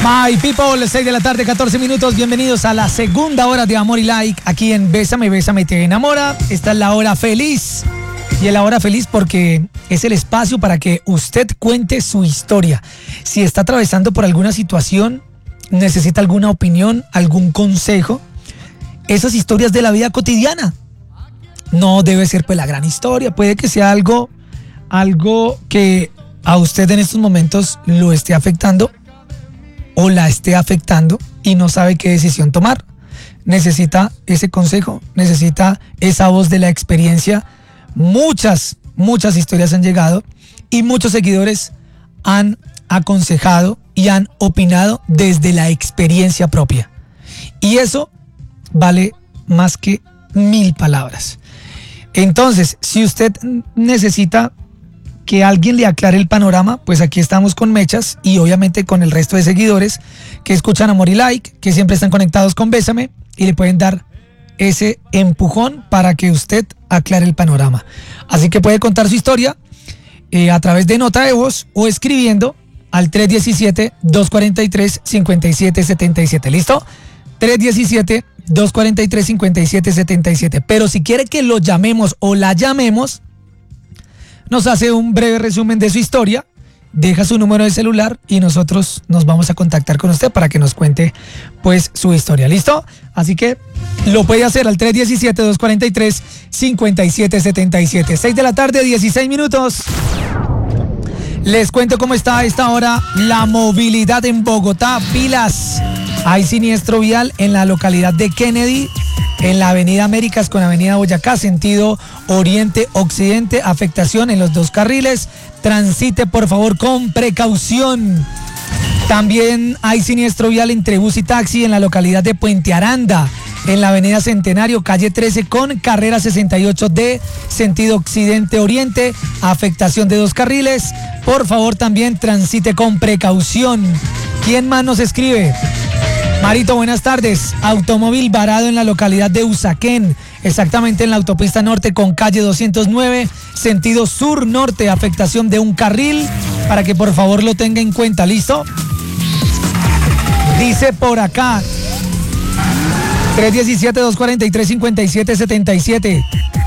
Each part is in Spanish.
My people, 6 de la tarde, 14 minutos. Bienvenidos a la segunda hora de Amor y Like aquí en Bésame, Bésame, te enamora. Esta es la hora feliz. Y es la hora feliz porque es el espacio para que usted cuente su historia. Si está atravesando por alguna situación, necesita alguna opinión, algún consejo, esas historias de la vida cotidiana. No debe ser pues la gran historia, puede que sea algo que a usted en estos momentos lo esté afectando o la esté afectando y no sabe qué decisión tomar. Necesita ese consejo, necesita esa voz de la experiencia. Muchas historias han llegado y muchos seguidores han aconsejado y han opinado desde la experiencia propia. Y eso vale más que 1000 palabras. Entonces, si usted necesita que alguien le aclare el panorama, pues aquí estamos con Mechas y obviamente con el resto de seguidores que escuchan Amor y Like, que siempre están conectados con Bésame y le pueden dar ese empujón para que usted aclare el panorama. Así que puede contar su historia a través de nota de voz o escribiendo al 317-243-5777. ¿Listo? 317-243-5777. Pero si quiere que lo llamemos o la llamemos, nos hace un breve resumen de su historia, deja su número de celular y nosotros nos vamos a contactar con usted para que nos cuente pues su historia. ¿Listo? Así que lo puede hacer al 317-243-5777. 6 de la tarde, 16 minutos. Les cuento cómo está a esta hora la movilidad en Bogotá. Pilas. Hay siniestro vial en la localidad de Kennedy, en la avenida Américas con avenida Boyacá, sentido oriente-occidente, afectación en los dos carriles. Transite por favor con precaución. También hay siniestro vial entre bus y taxi en la localidad de Puente Aranda, en la avenida Centenario, calle 13 con carrera 68D, sentido occidente-oriente, afectación de dos carriles. Por favor también transite con precaución. ¿Quién más nos escribe? Marito, buenas tardes. Automóvil varado en la localidad de Usaquén, exactamente en la autopista norte con calle 209, sentido sur-norte, afectación de un carril, para que por favor lo tenga en cuenta. ¿Listo? Dice por acá 317-243-5777.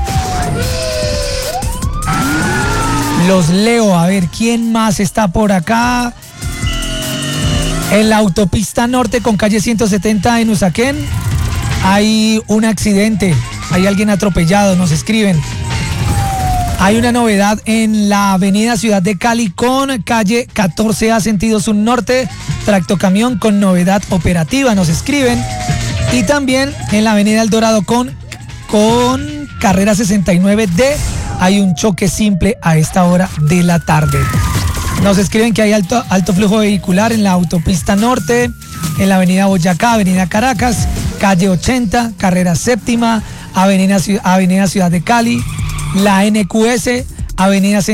Los leo, a ver quién más está por acá. En la autopista norte con calle 170 en Usaquén hay un accidente, hay alguien atropellado, nos escriben. Hay una novedad en la avenida Ciudad de Cali con calle 14A sentido sur norte, tractocamión con novedad operativa, nos escriben. Y también en la avenida El Dorado con carrera 69D hay un choque simple a esta hora de la tarde. Nos escriben que hay alto flujo vehicular en la autopista norte, en la avenida Boyacá, avenida Caracas, calle 80, carrera séptima, avenida Ciudad de Cali, la NQS, avenida